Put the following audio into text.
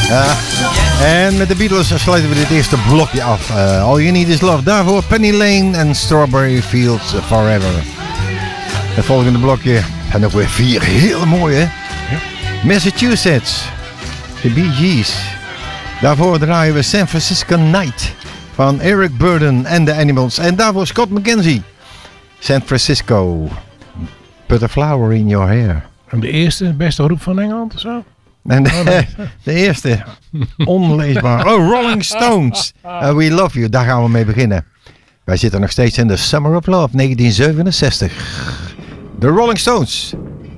En met de Beatles sluiten we dit eerste blokje af. All You Need Is Love. Daarvoor Penny Lane en Strawberry Fields Forever. Het volgende blokje zijn nog weer 4 hele mooie. Ja. Massachusetts. De Bee Gees. Daarvoor draaien we San Francisco Night van Eric Burdon en The Animals. En daarvoor Scott McKenzie. San Francisco. Put a flower in your hair. En de eerste, beste groep van Engeland of zo? En de eerste, onleesbaar. Oh, Rolling Stones. We Love You, daar gaan we mee beginnen. Wij zitten nog steeds in de Summer of Love, 1967. De Rolling Stones.